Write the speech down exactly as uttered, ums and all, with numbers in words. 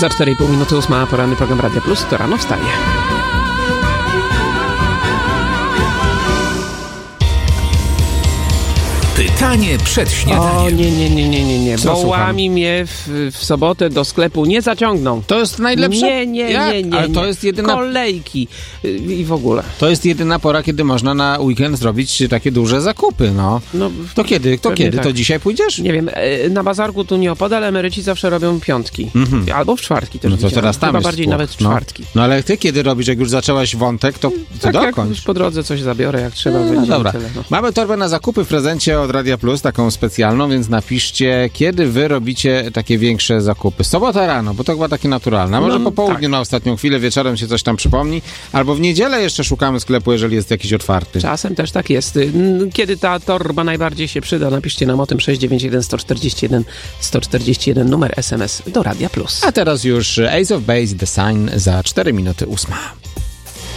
Za cztery i pół minuty ósma, poranny program Radia Plus, to rano wstaje. Pytanie przed śniadaniem. O nie, nie, nie, nie, nie, nie. Co, Wołami mnie w, w sobotę do sklepu nie zaciągną. To jest najlepsze? Nie, nie, Jak? nie, nie. Ale to nie. jest jedyna... Kolejki i w ogóle. To jest jedyna pora, kiedy można na weekend zrobić takie duże zakupy, no. No, To kiedy? To pewnie kiedy? tak. To dzisiaj pójdziesz? Nie wiem, e, na bazarku tu nie opodal emeryci zawsze robią piątki. Mhm. Albo w czwartki też No to widziałem. teraz tam Chyba jest bardziej tłok, nawet w no. czwartki. No ale ty kiedy robisz? Jak już zaczęłaś wątek, to, to Tak jak dokończ. po drodze coś zabiorę, jak trzeba No, będzie. dobra. i Tyle, no. Mamy torbę na zakupy w prezencie od Radia Plus, taką specjalną, więc napiszcie, kiedy wy robicie takie większe zakupy. Sobota rano, bo to chyba takie naturalne. A może No, po południu tak. na ostatnią chwilę, wieczorem się coś tam przypomni, albo w niedzielę jeszcze szukamy sklepu, jeżeli jest jakiś otwarty. Czasem też tak jest. N- Kiedy ta torba najbardziej się przyda, napiszcie nam o tym sześć dziewięć jeden sto czterdzieści jeden sto czterdzieści jeden, numer S M S do Radia Plus. A teraz już Ace of Base, The Sign za cztery minuty ósma.